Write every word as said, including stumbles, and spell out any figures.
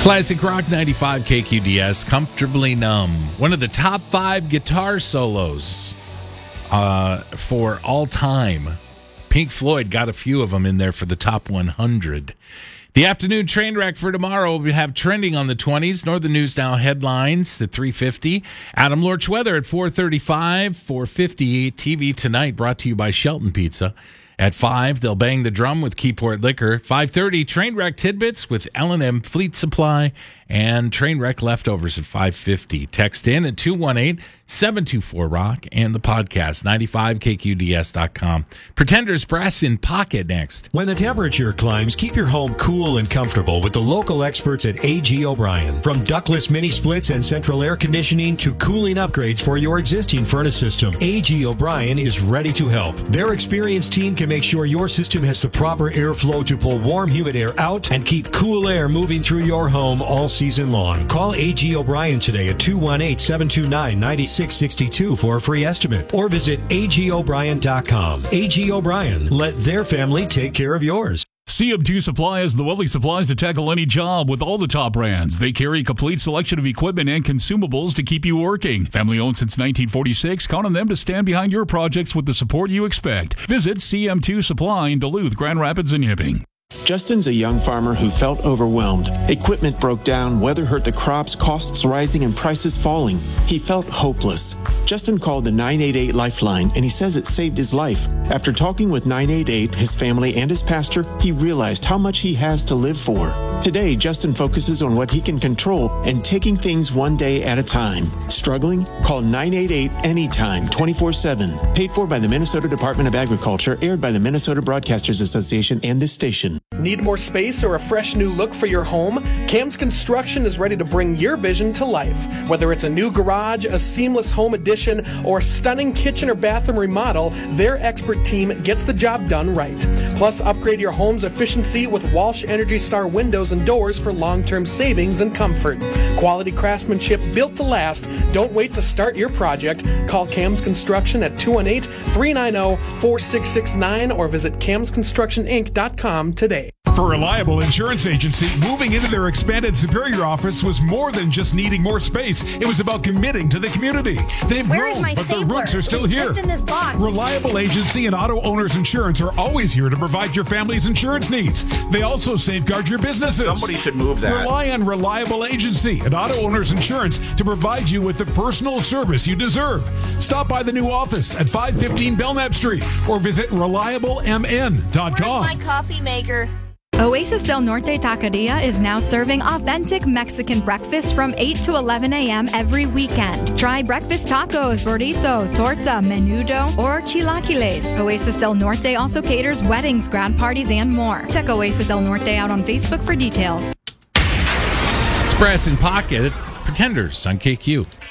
Classic Rock ninety-five K Q D S, Comfortably Numb. One of the top five guitar solos uh, for all time. Pink Floyd got a few of them in there for the top one hundred. The afternoon train wreck for tomorrow we have trending on the twenties. Northern News Now headlines at three fifty. Adam Lorch weather at four thirty-five. four fifty T V Tonight brought to you by Shelton Pizza. At five, they'll bang the drum with Keyport Liquor. five thirty, train wreck tidbits with L and M Fleet Supply. And train wreck leftovers at five fifty. Text in at two one eight, seven two four, rock and the podcast, ninety-five K Q D S dot com. Pretenders Brass in Pocket next. When the temperature climbs, keep your home cool and comfortable with the local experts at A G O'Brien. From ductless mini splits and central air conditioning to cooling upgrades for your existing furnace system, A G O'Brien is ready to help. Their experienced team can make sure your system has the proper airflow to pull warm, humid air out and keep cool air moving through your home all season long. Call A G O'Brien today at two one eight, seven two nine, nine six six two for a free estimate or visit A G O'Brien dot com. A G O'Brien, let their family take care of yours. C M two Supply has the welding supplies to tackle any job with all the top brands. They carry a complete selection of equipment and consumables to keep you working. Family owned since nineteen forty-six, count on them to stand behind your projects with the support you expect. Visit C M two Supply in Duluth, Grand Rapids, and Hibbing. Justin's a young farmer who felt overwhelmed. Equipment broke down, weather hurt the crops, costs rising, and prices falling. He felt hopeless. Justin called the nine eight eight Lifeline, and he says it saved his life. After talking with nine eight eight, his family, and his pastor, he realized how much he has to live for. Today, Justin focuses on what he can control and taking things one day at a time. Struggling? Call nine eight eight anytime, twenty-four seven. Paid for by the Minnesota Department of Agriculture, aired by the Minnesota Broadcasters Association and this station. Need more space or a fresh new look for your home? Cam's Construction is ready to bring your vision to life. Whether it's a new garage, a seamless home addition, or a stunning kitchen or bathroom remodel, their expert team gets the job done right. Plus, upgrade your home's efficiency with Walsh Energy Star windows and doors for long-term savings and comfort. Quality craftsmanship built to last. Don't wait to start your project. Call Cam's Construction at two one eight, three nine zero, four six six nine or visit cams construction inc dot com today. For Reliable Insurance Agency, moving into their expanded Superior office was more than just needing more space. It was about committing to the community. They've Where is grown, my but their stapler? roots are still It's here. just in this box. Reliable Agency and Auto Owners Insurance are always here to provide your family's insurance needs. They also safeguard your businesses. Somebody should move that. Rely on Reliable Agency and Auto Owners Insurance to provide you with the personal service you deserve. Stop by the new office at five fifteen Belknap Street or visit reliable m n dot com. Where's my coffee maker? Oasis Del Norte Taqueria is now serving authentic Mexican breakfast from eight to eleven a.m. every weekend. Try breakfast tacos, burrito, torta, menudo, or chilaquiles. Oasis Del Norte also caters weddings, grad parties, and more. Check Oasis Del Norte out on Facebook for details. It's Brass in Pocket, Pretenders on K Q.